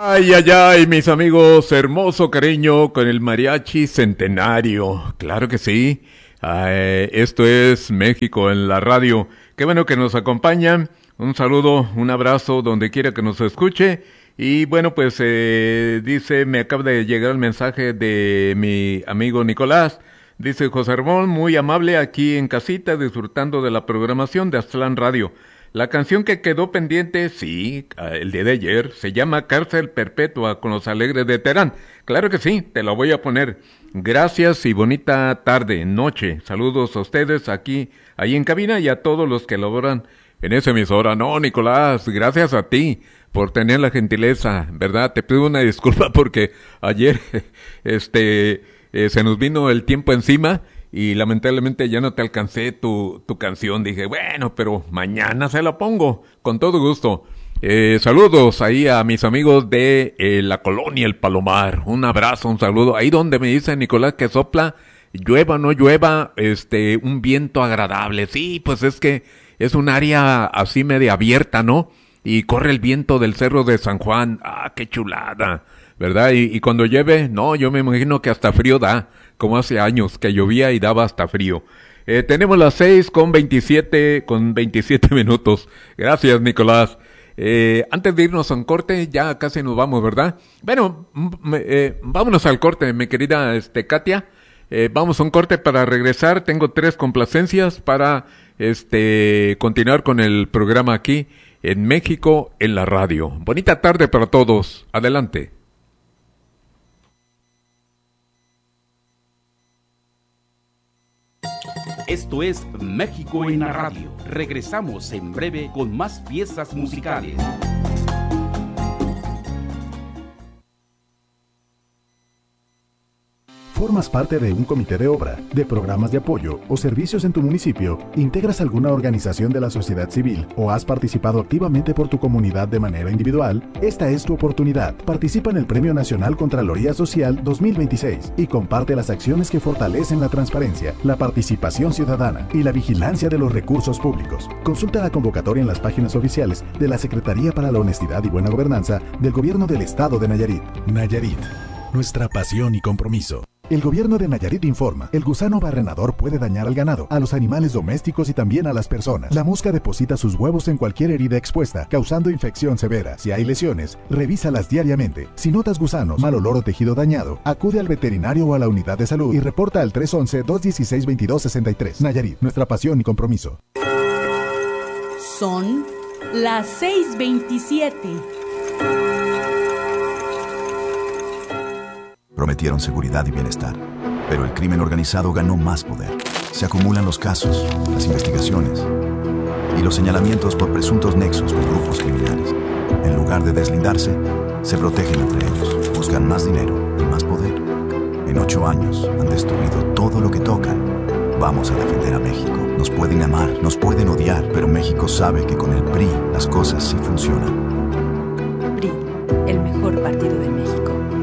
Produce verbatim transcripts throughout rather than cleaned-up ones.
Ay, ay, ay, mis amigos, hermoso cariño con el mariachi centenario. Claro que sí. Ay, esto es México en la radio. Qué bueno que nos acompañan. Un saludo, un abrazo donde quiera que nos escuche. Y bueno, pues eh, dice, me acaba de llegar el mensaje de mi amigo Nicolás. Dice José Ramón, muy amable aquí en casita, disfrutando de la programación de Aztlán Radio. La canción que quedó pendiente, sí, el día de ayer, se llama Cárcel Perpetua con los Alegres de Terán. Claro que sí, te la voy a poner. Gracias y bonita tarde, noche. Saludos a ustedes aquí, ahí en cabina y a todos los que laboran en esa emisora. No, Nicolás, gracias a ti por tener la gentileza, ¿verdad? Te pido una disculpa porque ayer, este, eh, se nos vino el tiempo encima. Y lamentablemente ya no te alcancé tu, tu canción. Dije, bueno, pero mañana se la pongo, con todo gusto. Eh, saludos ahí a mis amigos de eh, la colonia El Palomar. Un abrazo, un saludo. Ahí donde me dice Nicolás que sopla, llueva o no llueva, este, un viento agradable. Sí, pues es que es un área así media abierta, ¿no? Y corre el viento del Cerro de San Juan. Ah, qué chulada, ¿verdad? Y, y cuando llueve, no, yo me imagino que hasta frío da. Como hace años que llovía y daba hasta frío. Eh, tenemos las seis con veintisiete, con veintisiete minutos. Gracias, Nicolás. Eh, antes de irnos a un corte, ya casi nos vamos, ¿verdad? Bueno, eh, vámonos al corte, mi querida este, Katia. Eh, vamos a un corte para regresar. Tengo tres complacencias para este continuar con el programa aquí en México en la radio. Bonita tarde para todos. Adelante. Esto es México en la radio. Regresamos en breve con más piezas musicales. ¿Formas parte de un comité de obra, de programas de apoyo o servicios en tu municipio? ¿Integras alguna organización de la sociedad civil o has participado activamente por tu comunidad de manera individual? Esta es tu oportunidad. Participa en el Premio Nacional Contraloría Social dos mil veintiséis y comparte las acciones que fortalecen la transparencia, la participación ciudadana y la vigilancia de los recursos públicos. Consulta la convocatoria en las páginas oficiales de la Secretaría para la Honestidad y Buena Gobernanza del Gobierno del Estado de Nayarit. Nayarit, nuestra pasión y compromiso. El gobierno de Nayarit informa, el gusano barrenador puede dañar al ganado, a los animales domésticos y también a las personas. La mosca deposita sus huevos en cualquier herida expuesta, causando infección severa. Si hay lesiones, revísalas diariamente. Si notas gusanos, mal olor o tejido dañado, acude al veterinario o a la unidad de salud y reporta al tres once, dos dieciséis, veintidós sesenta y tres. Nayarit, nuestra pasión y compromiso. Son las seis veintisiete. Prometieron seguridad y bienestar, pero el crimen organizado ganó más poder. Se acumulan los casos, las investigaciones y los señalamientos por presuntos nexos con grupos criminales. En lugar de deslindarse, se protegen entre ellos, buscan más dinero y más poder. En ocho años han destruido todo lo que tocan. Vamos a defender a México. Nos pueden amar, nos pueden odiar, pero México sabe que con el P R I las cosas sí funcionan. P R I, el mejor partido de México.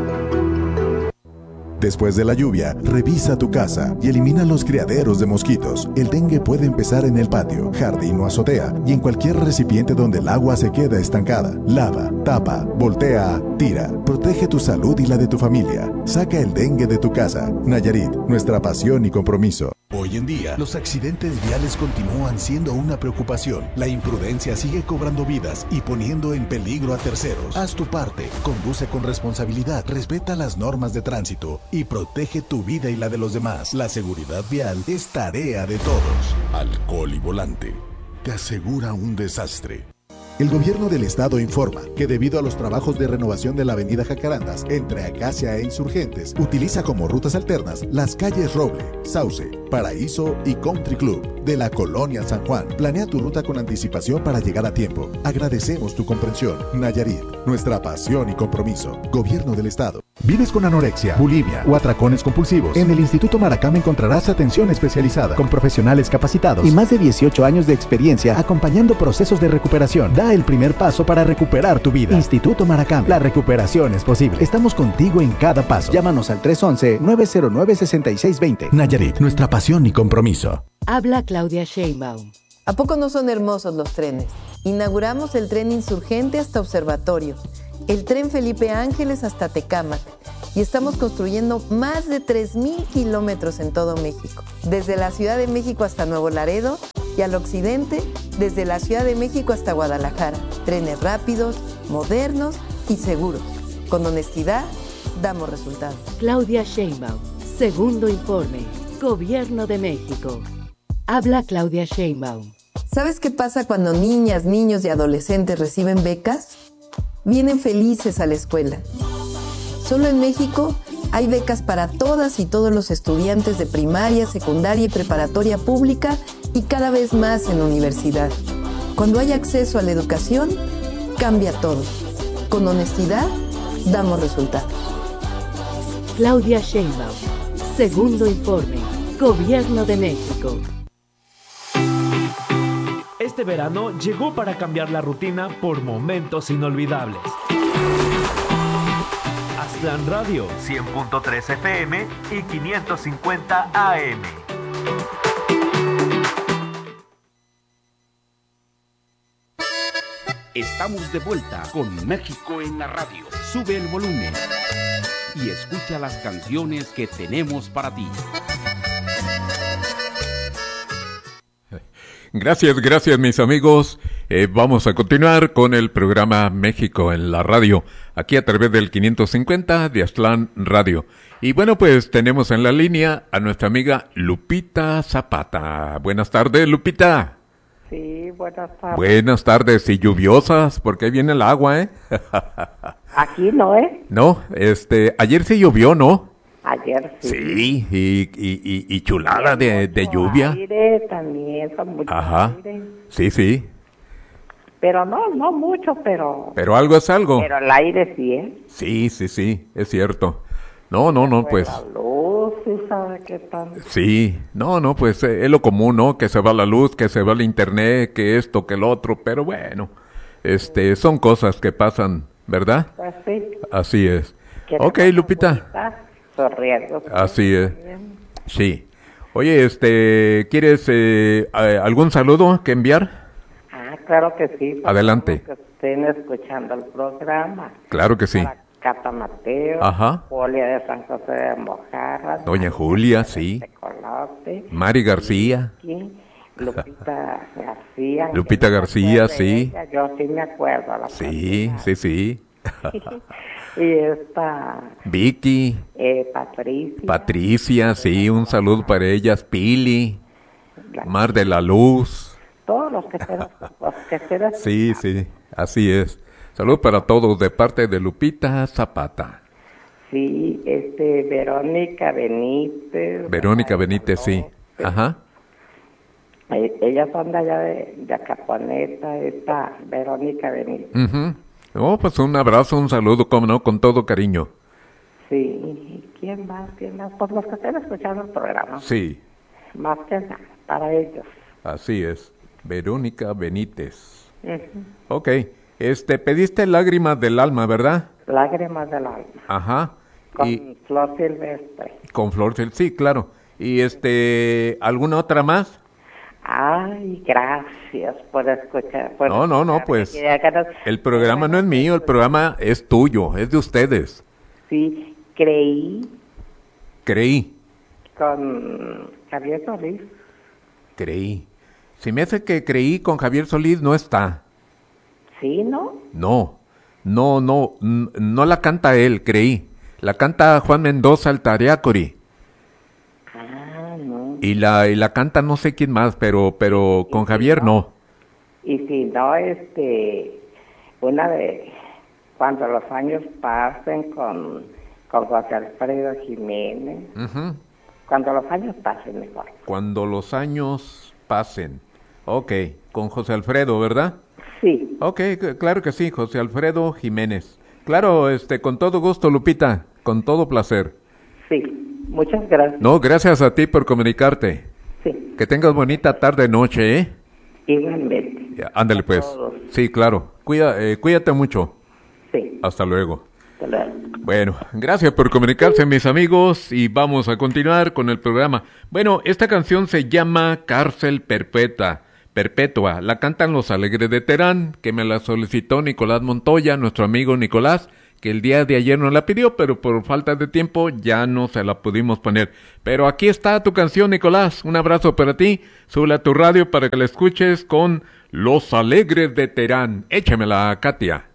Después de la lluvia, revisa tu casa y elimina los criaderos de mosquitos. El dengue puede empezar en el patio, jardín o azotea y en cualquier recipiente donde el agua se queda estancada. Lava, tapa, voltea, tira. Protege tu salud y la de tu familia. Saca el dengue de tu casa. Nayarit, nuestra pasión y compromiso. Hoy en día, los accidentes viales continúan siendo una preocupación. La imprudencia sigue cobrando vidas y poniendo en peligro a terceros. Haz tu parte, conduce con responsabilidad, respeta las normas de tránsito y protege tu vida y la de los demás. La seguridad vial es tarea de todos. Alcohol y volante te asegura un desastre. El gobierno del estado informa que debido a los trabajos de renovación de la avenida Jacarandas entre Acacia e Insurgentes, utiliza como rutas alternas las calles Roble, Sauce, Paraíso y Country Club de la colonia San Juan. Planea tu ruta con anticipación para llegar a tiempo. Agradecemos tu comprensión. Nayarit, nuestra pasión y compromiso. Gobierno del estado. ¿Vives con anorexia, bulimia o atracones compulsivos? En el Instituto Maracama encontrarás atención especializada con profesionales capacitados y más de dieciocho años de experiencia acompañando procesos de recuperación. Da el primer paso para recuperar tu vida. Instituto Maracama, la recuperación es posible. Estamos contigo en cada paso. Llámanos al tres once, nueve cero nueve, seis seis dos cero. Nayarit, nuestra pasión y compromiso. Habla Claudia Sheinbaum. ¿A poco no son hermosos los trenes? Inauguramos el tren Insurgente hasta Observatorio el tren Felipe Ángeles hasta Tecámac y estamos construyendo más de tres mil kilómetros en todo México, desde la Ciudad de México hasta Nuevo Laredo y al occidente, desde la Ciudad de México hasta Guadalajara. Trenes rápidos, modernos y seguros. Con honestidad, damos resultados. Claudia Sheinbaum, segundo informe, Gobierno de México. Habla Claudia Sheinbaum. ¿Sabes qué pasa cuando niñas, niños y adolescentes reciben becas? Vienen felices a la escuela. Solo en México hay becas para todas y todos los estudiantes de primaria, secundaria y preparatoria pública y cada vez más en universidad. Cuando hay acceso a la educación, cambia todo. Con honestidad, damos resultados. Claudia Sheinbaum, segundo informe, Gobierno de México. Este verano llegó para cambiar la rutina por momentos inolvidables. Aztlán Radio, cien punto tres F M y quinientos cincuenta A M. Estamos de vuelta con México en la radio. Sube el volumen y escucha las canciones que tenemos para ti. Gracias, gracias mis amigos. Eh, vamos a continuar con el programa México en la radio, aquí a través del quinientos cincuenta de Aztlán Radio. Y bueno, pues tenemos en la línea a nuestra amiga Lupita Zapata. Buenas tardes, Lupita. Sí, buenas tardes. Buenas tardes y lluviosas, porque ahí viene el agua, ¿eh? Aquí no, ¿eh? No, este, ayer sí llovió, ¿no? Ayer sí. Sí, y, y, y, y chulada de, de lluvia. Aire también, son mucho Ajá, aire. sí, sí. Pero no, no mucho, pero... Pero algo es algo. Pero el aire sí, ¿eh? Sí, sí, sí, es cierto. No, no, no, pues... La luz, ¿sí sabe qué tal? Sí, no, no, pues eh, es lo común, ¿no? Que se va la luz, que se va el internet, que esto, que el otro, pero bueno, este, son cosas que pasan, ¿verdad? Pues sí. Así es. Ok, Lupita. Sonriendo. Así es. Sí. Oye, este, ¿quieres eh, algún saludo que enviar? Ah, claro que sí. Adelante. Que estén escuchando el programa. Claro que sí. Para Cata Mateo. Ajá. Julia de San José de Mojarras. Doña Julia, sí. Tecolote, Mari García. Vicky, Lupita García. Lupita García, sí. Ella, yo sí me acuerdo. La sí, sí, sí. Y esta... Vicky. Eh, Patricia. Patricia, sí, un saludo para ellas. Pili. La... Mar de la Luz. Todos los que quieran. Los que quieran. Sí, sí, así es. Salud para todos de parte de Lupita Zapata. Sí, este, Verónica Benítez. Verónica Benítez, sí. Ajá. Ellas son de allá de, de Acaponeta, esta Verónica Benítez. Uh-huh. Oh, pues un abrazo, un saludo, como no, con todo cariño. Sí, ¿quién más? ¿Quién más? Pues los que estén escuchando el programa. Sí. Más que nada, para ellos. Así es, Verónica Benítez. Uh-huh. Ok, este, pediste Lágrimas del Alma, ¿verdad? Lágrimas del Alma. Ajá. Con y... Flor Silvestre. Con Flor Silvestre, sí, claro. ¿Y este, alguna otra más? Ay, gracias por escuchar. Por no, no, no, pues el programa no es mío, el programa es tuyo, es de ustedes. Sí, creí. Creí. Con Javier Solís. Creí. Si me hace que creí con Javier Solís, no está. ¿Sí, no? No, no, no, no la canta él, creí. La canta Juan Mendoza Altariácori. Y la y la canta no sé quién más, pero pero con Javier no. Y si no, este, una de cuando los años pasen con, con José Alfredo Jiménez. Uh-huh. Cuando los años pasen mejor. Cuando los años pasen. Ok, con José Alfredo, ¿verdad? Sí. Ok, claro que sí, José Alfredo Jiménez. Claro, este, con todo gusto, Lupita, con todo placer. Sí. Muchas gracias. No, gracias a ti por comunicarte. Sí. Que tengas bonita tarde, noche, ¿eh? Igualmente. Ya, ándale pues. Todos. Sí, claro. Cuida, eh, cuídate mucho. Sí. Hasta luego. Hasta luego. Bueno, gracias por comunicarse, mis amigos, y vamos a continuar con el programa. Bueno, esta canción se llama Cárcel Perpetua. Perpetua. La cantan Los Alegres de Terán, que me la solicitó Nicolás Montoya, nuestro amigo Nicolás, que el día de ayer nos la pidió, pero por falta de tiempo ya no se la pudimos poner. Pero aquí está tu canción, Nicolás. Un abrazo para ti. Súbela a tu radio para que la escuches con Los Alegres de Terán. Échamela, Katia.